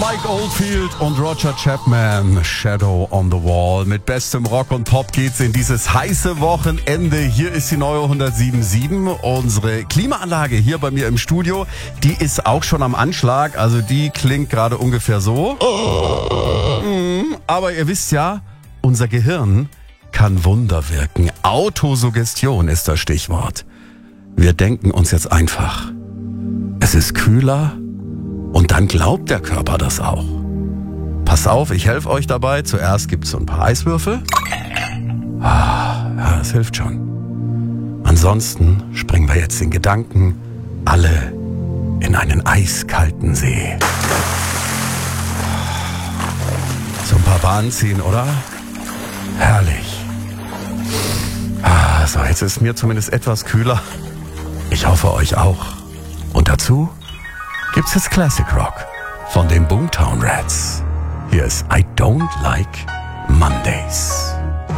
Mike Oldfield und Roger Chapman, Shadow on the Wall. Mit bestem Rock und Pop geht's in dieses heiße Wochenende. Hier ist die neue 107.7. Unsere Klimaanlage hier bei mir im Studio, die ist auch schon am Anschlag. Also die klingt gerade ungefähr so. Aber ihr wisst ja, unser Gehirn kann Wunder wirken. Autosuggestion ist das Stichwort. Wir denken uns jetzt einfach, es ist kühler und dann glaubt der Körper das auch. Passt auf, ich helfe euch dabei. Zuerst gibt's so ein paar Eiswürfel. Ja, das hilft schon. Ansonsten springen wir jetzt in Gedanken alle in einen eiskalten See. So ein paar Bahnen ziehen, oder? Herrlich. So, jetzt ist mir zumindest etwas kühler. Ich hoffe, euch auch. Und dazu gibt's jetzt Classic Rock von den Boomtown Rats. Hier ist I Don't Like Mondays.